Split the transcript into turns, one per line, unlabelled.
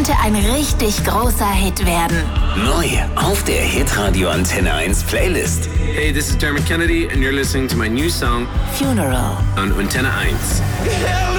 könnte ein richtig großer Hit werden.
Neu auf der Hitradio Antenne 1 Playlist.
Hey, this is Dermot Kennedy and you're listening to my new song
Funeral.
on Antenne 1.